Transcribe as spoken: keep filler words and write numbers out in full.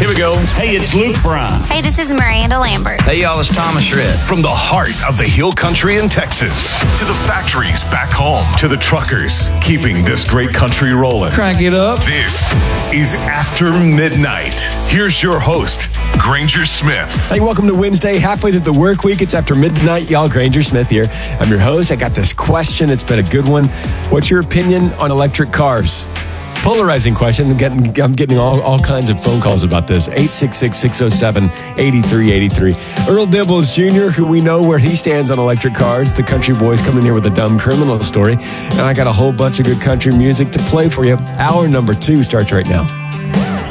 Here we go. Hey, it's Luke Brown. Hey, this is Miranda Lambert. Hey, y'all, it's Thomas Shred. From the heart of the hill country in Texas to the factories back home to the truckers keeping this great country rolling. Crank it up. This is After Midnight. Here's your host, Granger Smith. Hey, welcome to Wednesday, halfway through the work week. It's After Midnight, y'all. Granger Smith here. I'm your host. I got this question. It's been a good one. What's your opinion on electric cars? Polarizing question. I'm getting, I'm getting all, all kinds of phone calls about this. eight six six, six oh seven, eight three eight three. Earl Dibbles Junior, who we know where he stands on electric cars. The country boys coming here with a dumb criminal story. And I got a whole bunch of good country music to play for you. Hour number two starts right now.